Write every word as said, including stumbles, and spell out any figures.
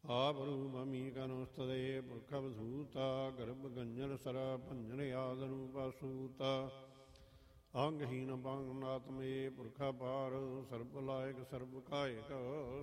ਆਪ ਰੂਪ ਅਮੀਕਨ ਉਸਤਦੇ ਪੁਰਖ ਵਸੂਤਾ ਗਰਭ ਗੰਜਨ ਸਰਾ ਭੰਜਨ ਆਦ ਰੂਪਾਸੂਤਾ ਅੰਗਹੀਨ ਬੰਗ ਨਾਤਮੇ ਪੁਰਖਾ ਪਾਰ ਸਰਬ ਲਾਇਕ ਸਰਬ ਕਾਇਕ